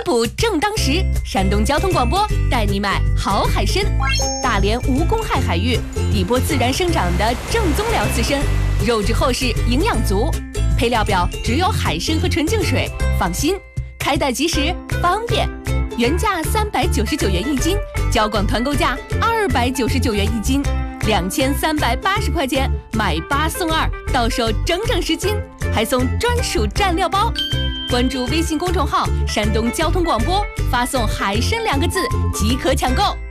滋补正当时，山东交通广播带你买好海参。大连无公害海域，底波自然生长的正宗辽刺参，肉质厚实，营养足。配料表只有海参和纯净水，放心，开袋即食，方便。原价399元一斤，交广团购价299元一斤，2380块钱买8送2，到手整整10斤，还送专属蘸料包。关注微信公众号山东交通广播，发送海参2个字即可抢购。